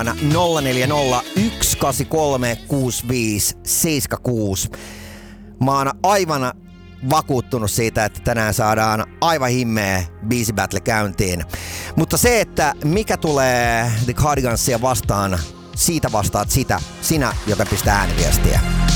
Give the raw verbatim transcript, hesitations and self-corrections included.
nolla neljä nolla yksi kahdeksan kolme kuusi viisi seitsemän kuusi. Mä oon aivan vakuuttunut siitä, että tänään saadaan aivan himmeä biisi battle käyntiin. Mutta se, että mikä tulee The Cardigansia vastaan, siitä vastaat sitä, sinä, joka pistää ääniviestiä.